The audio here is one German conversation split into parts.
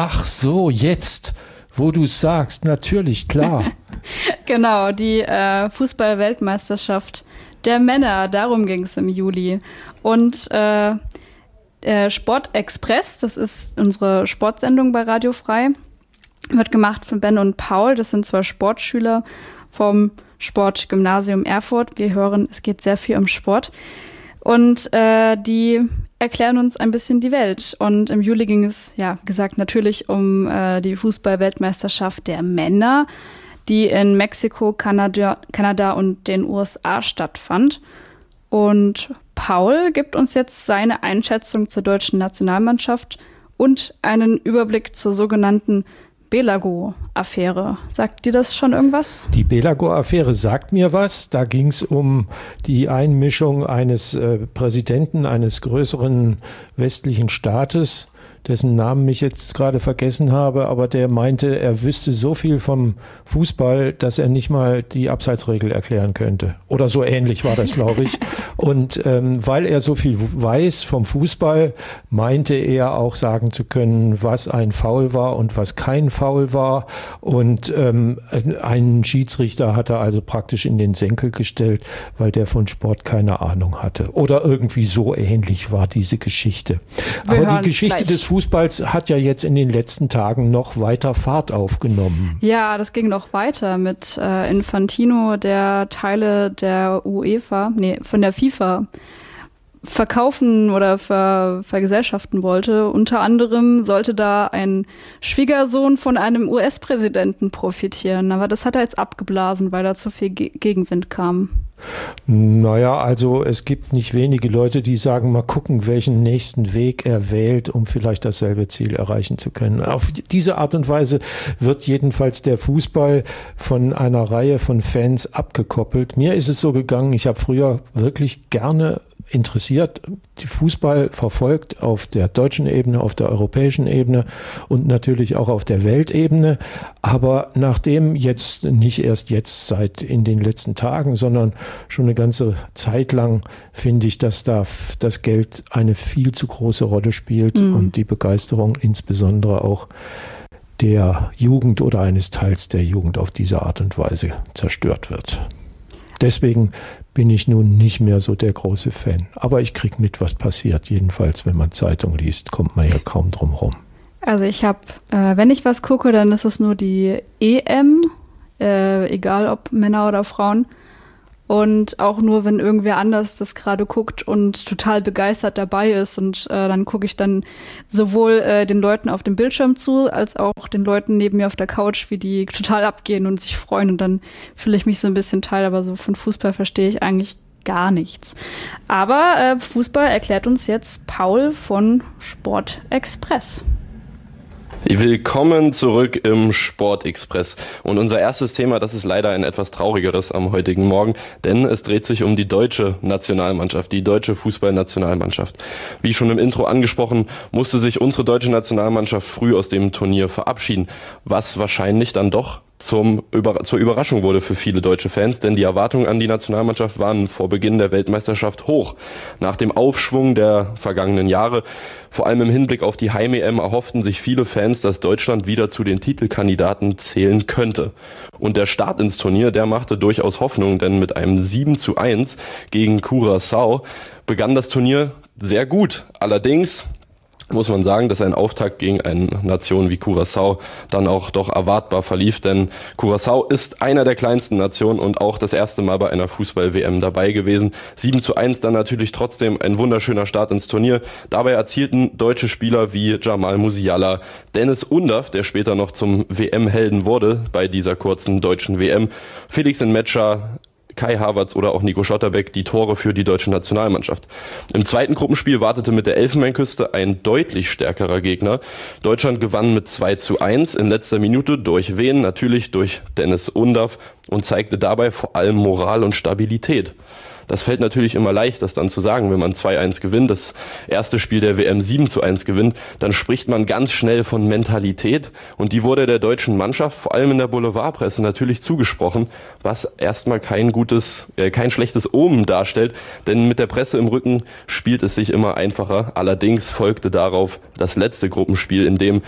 Ach so, jetzt, wo du es sagst, natürlich, klar. Genau, die Fußball-Weltmeisterschaft der Männer, darum ging es im Juli. Und Sport Express, das ist unsere Sportsendung bei Radio Frei, wird gemacht von Ben und Paul. Das sind 2 Sportschüler vom Sportgymnasium Erfurt. Wir hören, es geht sehr viel um Sport. Und die erklären uns ein bisschen die Welt. Und im Juli ging es, ja, wie gesagt, natürlich um die Fußball-Weltmeisterschaft der Männer, die in Mexiko, Kanada und den USA stattfand. Und Paul gibt uns jetzt seine Einschätzung zur deutschen Nationalmannschaft und einen Überblick zur sogenannten Belago-Affäre. Sagt dir das schon irgendwas? Die Belago-Affäre sagt mir was. Da ging es um die Einmischung eines Präsidenten eines größeren westlichen Staates, dessen Namen ich jetzt gerade vergessen habe, aber der meinte, er wüsste so viel vom Fußball, dass er nicht mal die Abseitsregel erklären könnte. Oder so ähnlich war das, glaube ich. Und weil er so viel weiß vom Fußball, meinte er auch sagen zu können, was ein Foul war und was kein Foul war. Und einen Schiedsrichter hat er also praktisch in den Senkel gestellt, weil der von Sport keine Ahnung hatte. Oder irgendwie so ähnlich war diese Geschichte. Aber die Geschichte des Fußballs hat ja jetzt in den letzten Tagen noch weiter Fahrt aufgenommen. Ja, das ging noch weiter mit Infantino, der Teile der von der FIFA verkaufen oder vergesellschaften wollte. Unter anderem sollte da ein Schwiegersohn von einem US-Präsidenten profitieren. Aber das hat er jetzt abgeblasen, weil da zu viel Gegenwind kam. Naja, also es gibt nicht wenige Leute, die sagen, mal gucken, welchen nächsten Weg er wählt, um vielleicht dasselbe Ziel erreichen zu können. Auf diese Art und Weise wird jedenfalls der Fußball von einer Reihe von Fans abgekoppelt. Mir ist es so gegangen, ich habe früher wirklich gerne interessiert die Fußball verfolgt auf der deutschen Ebene, auf der europäischen Ebene und natürlich auch auf der Weltebene. Aber nachdem jetzt, nicht erst jetzt seit in den letzten Tagen, sondern schon eine ganze Zeit lang, finde ich, dass da das Geld eine viel zu große Rolle spielt und die Begeisterung insbesondere auch der Jugend oder eines Teils der Jugend auf diese Art und Weise zerstört wird. Deswegen bin ich nun nicht mehr so der große Fan. Aber ich kriege mit, was passiert. Jedenfalls, wenn man Zeitung liest, kommt man ja kaum drum rum. Also ich habe, wenn ich was gucke, dann ist es nur die EM, egal ob Männer oder Frauen. Und auch nur, wenn irgendwer anders das gerade guckt und total begeistert dabei ist. Und dann gucke ich dann sowohl den Leuten auf dem Bildschirm zu, als auch den Leuten neben mir auf der Couch, wie die total abgehen und sich freuen. Und dann fühle ich mich so ein bisschen Teil, aber so von Fußball verstehe ich eigentlich gar nichts. Aber Fußball erklärt uns jetzt Paul von Sport Express. Willkommen zurück im Sportexpress. Und unser erstes Thema, das ist leider ein etwas traurigeres am heutigen Morgen, denn es dreht sich um die deutsche Nationalmannschaft, die deutsche Fußballnationalmannschaft. Wie schon im Intro angesprochen, musste sich unsere deutsche Nationalmannschaft früh aus dem Turnier verabschieden, was wahrscheinlich dann doch zur Überraschung wurde für viele deutsche Fans, denn die Erwartungen an die Nationalmannschaft waren vor Beginn der Weltmeisterschaft hoch. Nach dem Aufschwung der vergangenen Jahre, vor allem im Hinblick auf die Heim-EM, erhofften sich viele Fans, dass Deutschland wieder zu den Titelkandidaten zählen könnte. Und der Start ins Turnier, der machte durchaus Hoffnung, denn mit einem 7:1 gegen Curaçao begann das Turnier sehr gut. Allerdings muss man sagen, dass ein Auftakt gegen eine Nation wie Curaçao dann auch doch erwartbar verlief, denn Curaçao ist einer der kleinsten Nationen und auch das erste Mal bei einer Fußball-WM dabei gewesen. 7:1 dann natürlich trotzdem ein wunderschöner Start ins Turnier. Dabei erzielten deutsche Spieler wie Jamal Musiala, Dennis Undav, der später noch zum WM-Helden wurde bei dieser kurzen deutschen WM, Felix Nmecha, Kai Havertz oder auch Nico Schlotterbeck die Tore für die deutsche Nationalmannschaft. Im zweiten Gruppenspiel wartete mit der Elfenbeinküste ein deutlich stärkerer Gegner. Deutschland gewann mit 2:1 in letzter Minute durch wen? Natürlich durch Dennis Undav und zeigte dabei vor allem Moral und Stabilität. Das fällt natürlich immer leicht, das dann zu sagen, wenn man 2:1 gewinnt, das erste Spiel der WM 7:1 gewinnt, dann spricht man ganz schnell von Mentalität und die wurde der deutschen Mannschaft, vor allem in der Boulevardpresse, natürlich zugesprochen, was erstmal kein schlechtes Omen darstellt, denn mit der Presse im Rücken spielt es sich immer einfacher. Allerdings folgte darauf das letzte Gruppenspiel, in dem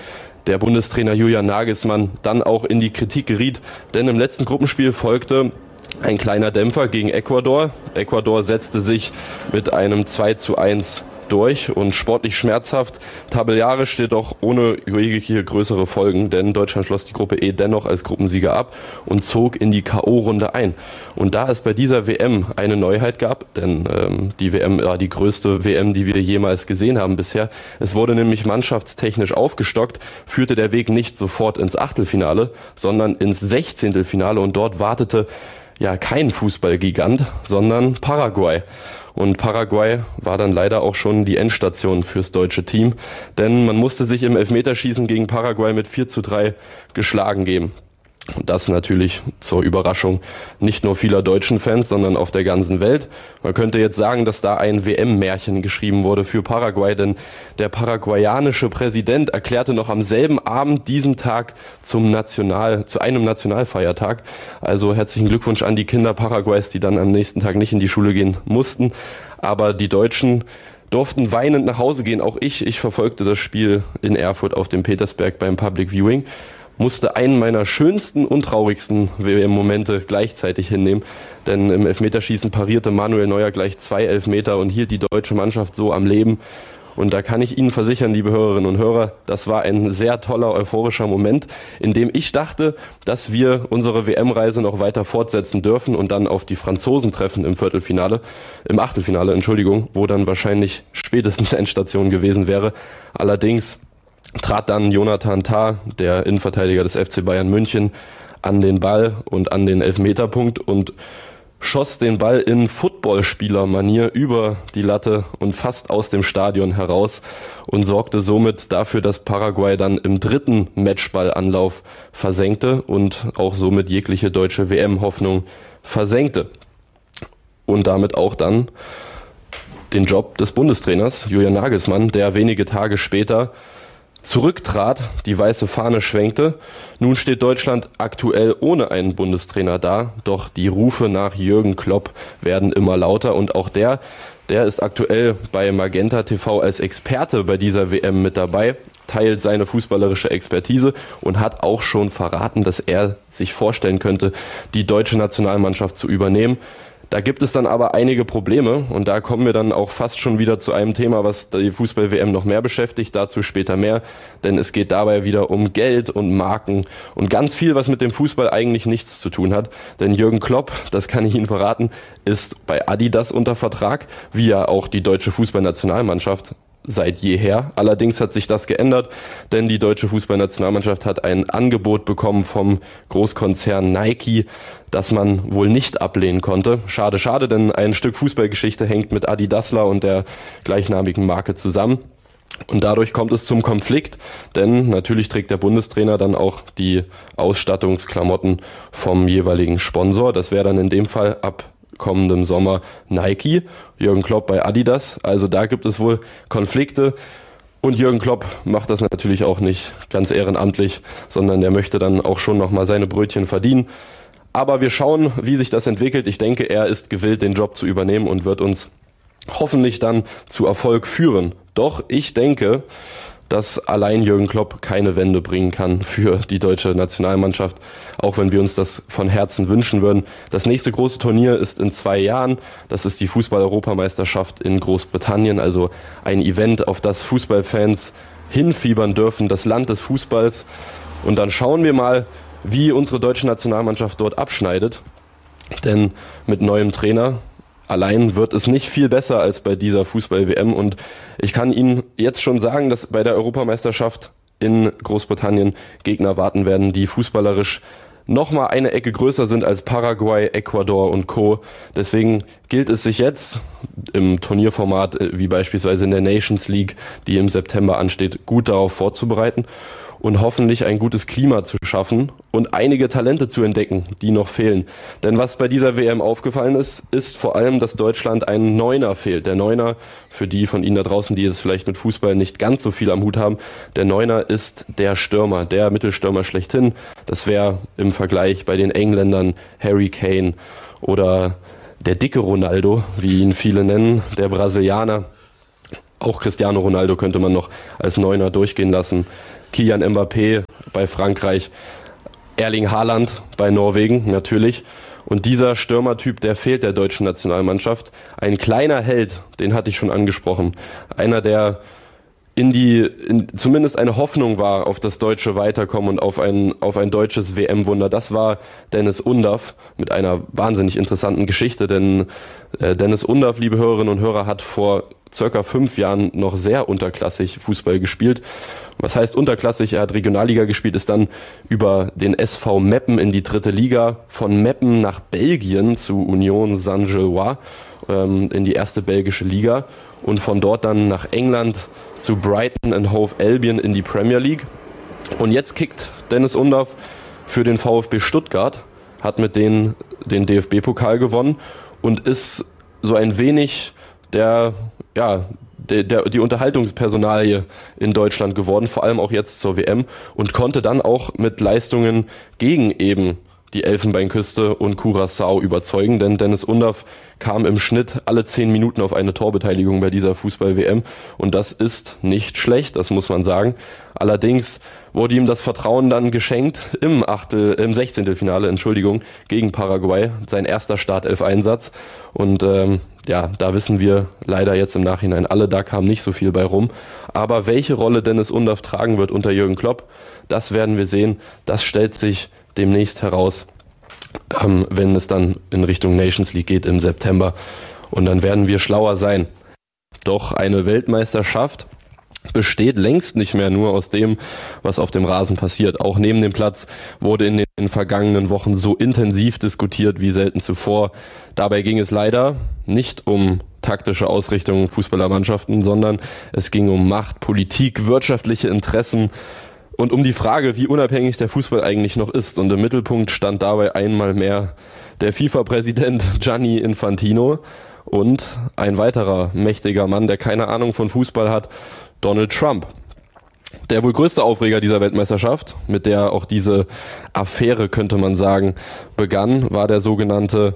der Bundestrainer Julian Nagelsmann dann auch in die Kritik geriet. Denn im letzten Gruppenspiel folgte ein kleiner Dämpfer gegen Ecuador. Ecuador setzte sich mit einem 2:1 durch und sportlich schmerzhaft, tabellarisch jedoch ohne jegliche größere Folgen, denn Deutschland schloss die Gruppe E dennoch als Gruppensieger ab und zog in die K.O.-Runde ein. Und da es bei dieser WM eine Neuheit gab, denn die WM war die größte WM, die wir jemals gesehen haben bisher, es wurde nämlich mannschaftstechnisch aufgestockt, führte der Weg nicht sofort ins Achtelfinale, sondern ins 16. Finale und dort wartete ja kein Fußballgigant, sondern Paraguay. Und Paraguay war dann leider auch schon die Endstation fürs deutsche Team, denn man musste sich im Elfmeterschießen gegen Paraguay mit 4:3 geschlagen geben. Und das natürlich zur Überraschung nicht nur vieler deutschen Fans, sondern auf der ganzen Welt. Man könnte jetzt sagen, dass da ein WM-Märchen geschrieben wurde für Paraguay, denn der paraguayanische Präsident erklärte noch am selben Abend diesen Tag zu einem Nationalfeiertag. Also herzlichen Glückwunsch an die Kinder Paraguays, die dann am nächsten Tag nicht in die Schule gehen mussten. Aber die Deutschen durften weinend nach Hause gehen. Auch ich verfolgte das Spiel in Erfurt auf dem Petersberg beim Public Viewing. Musste einen meiner schönsten und traurigsten WM-Momente gleichzeitig hinnehmen, denn im Elfmeterschießen parierte Manuel Neuer gleich 2 Elfmeter und hielt die deutsche Mannschaft so am Leben. Und da kann ich Ihnen versichern, liebe Hörerinnen und Hörer, das war ein sehr toller, euphorischer Moment, in dem ich dachte, dass wir unsere WM-Reise noch weiter fortsetzen dürfen und dann auf die Franzosen treffen im Achtelfinale, wo dann wahrscheinlich spätestens Endstation gewesen wäre. Allerdings trat dann Jonathan Tah, der Innenverteidiger des FC Bayern München, an den Ball und an den Elfmeterpunkt und schoss den Ball in Footballspielermanier über die Latte und fast aus dem Stadion heraus und sorgte somit dafür, dass Paraguay dann im 3. Matchballanlauf versenkte und auch somit jegliche deutsche WM-Hoffnung versenkte. Und damit auch dann den Job des Bundestrainers Julian Nagelsmann, der wenige Tage später zurücktrat, die weiße Fahne schwenkte. Nun steht Deutschland aktuell ohne einen Bundestrainer da, doch die Rufe nach Jürgen Klopp werden immer lauter und auch der ist aktuell bei Magenta TV als Experte bei dieser WM mit dabei, teilt seine fußballerische Expertise und hat auch schon verraten, dass er sich vorstellen könnte, die deutsche Nationalmannschaft zu übernehmen. Da gibt es dann aber einige Probleme und da kommen wir dann auch fast schon wieder zu einem Thema, was die Fußball-WM noch mehr beschäftigt, dazu später mehr, denn es geht dabei wieder um Geld und Marken und ganz viel, was mit dem Fußball eigentlich nichts zu tun hat, denn Jürgen Klopp, das kann ich Ihnen verraten, ist bei Adidas unter Vertrag, wie ja auch die deutsche Fußballnationalmannschaft seit jeher. Allerdings hat sich das geändert, denn die deutsche Fußballnationalmannschaft hat ein Angebot bekommen vom Großkonzern Nike, das man wohl nicht ablehnen konnte. Schade, schade, denn ein Stück Fußballgeschichte hängt mit Adidasler und der gleichnamigen Marke zusammen. Und dadurch kommt es zum Konflikt, denn natürlich trägt der Bundestrainer dann auch die Ausstattungsklamotten vom jeweiligen Sponsor. Das wäre dann in dem Fall ab kommendem Sommer Nike, Jürgen Klopp bei Adidas. Also da gibt es wohl Konflikte. Und Jürgen Klopp macht das natürlich auch nicht ganz ehrenamtlich, sondern der möchte dann auch schon nochmal seine Brötchen verdienen. Aber wir schauen, wie sich das entwickelt. Ich denke, er ist gewillt, den Job zu übernehmen und wird uns hoffentlich dann zu Erfolg führen. Doch ich denke, dass allein Jürgen Klopp keine Wende bringen kann für die deutsche Nationalmannschaft, auch wenn wir uns das von Herzen wünschen würden. Das nächste große Turnier ist in 2 Jahren. Das ist die Fußball-Europameisterschaft in Großbritannien, also ein Event, auf das Fußballfans hinfiebern dürfen, das Land des Fußballs. Und dann schauen wir mal, wie unsere deutsche Nationalmannschaft dort abschneidet. Denn mit neuem Trainer allein wird es nicht viel besser als bei dieser Fußball-WM und ich kann Ihnen jetzt schon sagen, dass bei der Europameisterschaft in Großbritannien Gegner warten werden, die fußballerisch nochmal eine Ecke größer sind als Paraguay, Ecuador und Co. Deswegen gilt es sich jetzt im Turnierformat, wie beispielsweise in der Nations League, die im September ansteht, gut darauf vorzubereiten und hoffentlich ein gutes Klima zu schaffen und einige Talente zu entdecken, die noch fehlen. Denn was bei dieser WM aufgefallen ist, ist vor allem, dass Deutschland einen Neuner fehlt. Der Neuner, für die von Ihnen da draußen, die es vielleicht mit Fußball nicht ganz so viel am Hut haben, der Neuner ist der Stürmer, der Mittelstürmer schlechthin. Das wäre im Vergleich bei den Engländern Harry Kane oder der dicke Ronaldo, wie ihn viele nennen, der Brasilianer. Auch Cristiano Ronaldo könnte man noch als Neuner durchgehen lassen. Kylian Mbappé bei Frankreich, Erling Haaland bei Norwegen natürlich. Und dieser Stürmertyp, der fehlt der deutschen Nationalmannschaft. Ein kleiner Held, den hatte ich schon angesprochen. Einer, der zumindest eine Hoffnung war auf das deutsche Weiterkommen und auf ein deutsches WM-Wunder. Das war Deniz Undav mit einer wahnsinnig interessanten Geschichte, denn Deniz Undav, liebe Hörerinnen und Hörer, hat vor circa 5 Jahren noch sehr unterklassig Fußball gespielt. Was heißt unterklassig? Er hat Regionalliga gespielt, ist dann über den SV Meppen in die 3. Liga, von Meppen nach Belgien zu Union Saint-Gilloise in die 1. belgische Liga und von dort dann nach England zu Brighton and Hove Albion in die Premier League. Und jetzt kickt Deniz Undav für den VfB Stuttgart, hat mit denen den DFB-Pokal gewonnen und ist so ein wenig die Unterhaltungspersonalie in Deutschland geworden, vor allem auch jetzt zur WM, und konnte dann auch mit Leistungen gegen eben die Elfenbeinküste und Curaçao überzeugen, denn Deniz Undav kam im Schnitt alle 10 Minuten auf eine Torbeteiligung bei dieser Fußball-WM und das ist nicht schlecht, das muss man sagen. Allerdings wurde ihm das Vertrauen dann geschenkt im 16. Finale, gegen Paraguay, sein erster Startelf-Einsatz und da wissen wir leider jetzt im Nachhinein alle, da kam nicht so viel bei rum. Aber welche Rolle Deniz Undav tragen wird unter Jürgen Klopp, das werden wir sehen, das stellt sich demnächst heraus, wenn es dann in Richtung Nations League geht im September. Und dann werden wir schlauer sein. Doch eine Weltmeisterschaft besteht längst nicht mehr nur aus dem, was auf dem Rasen passiert. Auch neben dem Platz wurde in den vergangenen Wochen so intensiv diskutiert wie selten zuvor. Dabei ging es leider nicht um taktische Ausrichtungen Fußballermannschaften, sondern es ging um Macht, Politik, wirtschaftliche Interessen und um die Frage, wie unabhängig der Fußball eigentlich noch ist. Und im Mittelpunkt stand dabei einmal mehr der FIFA-Präsident Gianni Infantino und ein weiterer mächtiger Mann, der keine Ahnung von Fußball hat, Donald Trump. Der wohl größte Aufreger dieser Weltmeisterschaft, mit der auch diese Affäre, könnte man sagen, begann, war der sogenannte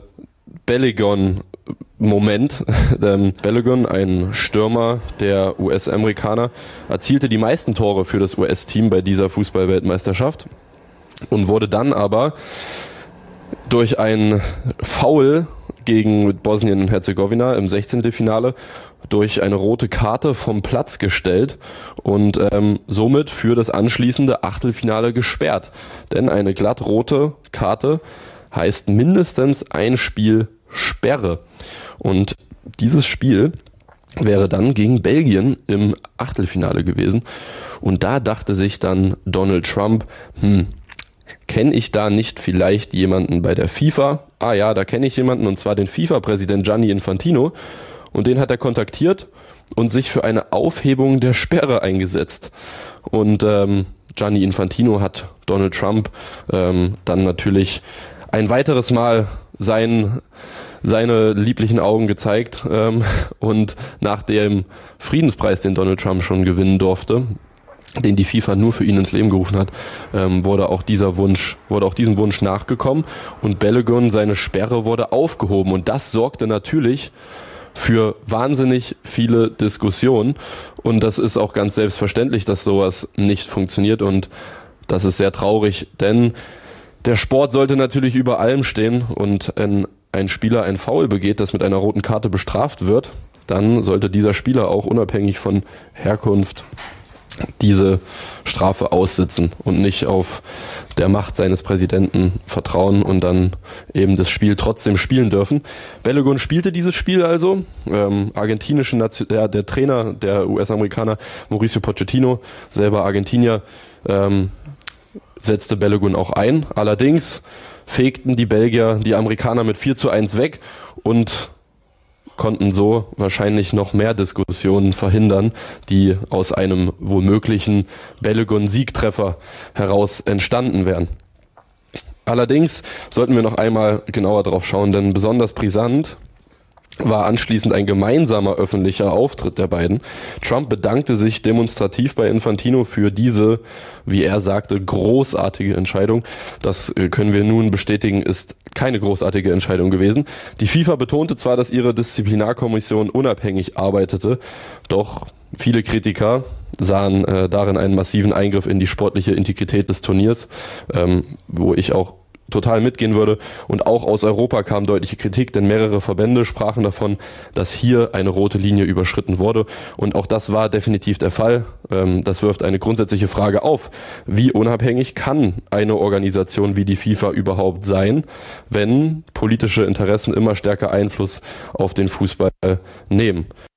Balogun-Moment. Balogun, ein Stürmer der US-Amerikaner, erzielte die meisten Tore für das US-Team bei dieser Fußball-Weltmeisterschaft und wurde dann aber durch ein Foul gegen Bosnien und Herzegowina im 16. Finale durch eine rote Karte vom Platz gestellt und somit für das anschließende Achtelfinale gesperrt. Denn eine glatt rote Karte heißt mindestens ein Spiel Sperre. Und dieses Spiel wäre dann gegen Belgien im Achtelfinale gewesen. Und da dachte sich dann Donald Trump, kenne ich da nicht vielleicht jemanden bei der FIFA? Ah ja, da kenne ich jemanden, und zwar den FIFA-Präsident Gianni Infantino. Und den hat er kontaktiert und sich für eine Aufhebung der Sperre eingesetzt. Und Gianni Infantino hat Donald Trump dann natürlich ein weiteres Mal seine lieblichen Augen gezeigt und nach dem Friedenspreis, den Donald Trump schon gewinnen durfte, den die FIFA nur für ihn ins Leben gerufen hat, wurde auch diesem Wunsch nachgekommen und Balogun, seine Sperre, wurde aufgehoben und das sorgte natürlich für wahnsinnig viele Diskussionen und das ist auch ganz selbstverständlich, dass sowas nicht funktioniert und das ist sehr traurig, denn der Sport sollte natürlich über allem stehen und wenn ein Spieler ein Foul begeht, das mit einer roten Karte bestraft wird, dann sollte dieser Spieler auch unabhängig von Herkunft diese Strafe aussitzen und nicht auf der Macht seines Präsidenten vertrauen und dann eben das Spiel trotzdem spielen dürfen. Balogun spielte dieses Spiel also. Der Trainer der US-Amerikaner Mauricio Pochettino, selber Argentinier, setzte Balogun auch ein. Allerdings fegten die Belgier die Amerikaner mit 4:1 weg und konnten so wahrscheinlich noch mehr Diskussionen verhindern, die aus einem womöglichen Balogun-Siegtreffer heraus entstanden wären. Allerdings sollten wir noch einmal genauer drauf schauen, denn besonders brisant war anschließend ein gemeinsamer öffentlicher Auftritt der beiden. Trump bedankte sich demonstrativ bei Infantino für diese, wie er sagte, großartige Entscheidung. Das können wir nun bestätigen, ist keine großartige Entscheidung gewesen. Die FIFA betonte zwar, dass ihre Disziplinarkommission unabhängig arbeitete, doch viele Kritiker, sahen darin einen massiven Eingriff in die sportliche Integrität des Turniers, wo ich auch total mitgehen würde. Und auch aus Europa kam deutliche Kritik, denn mehrere Verbände sprachen davon, dass hier eine rote Linie überschritten wurde. Und auch das war definitiv der Fall. Das wirft eine grundsätzliche Frage auf. Wie unabhängig kann eine Organisation wie die FIFA überhaupt sein, wenn politische Interessen immer stärker Einfluss auf den Fußball nehmen?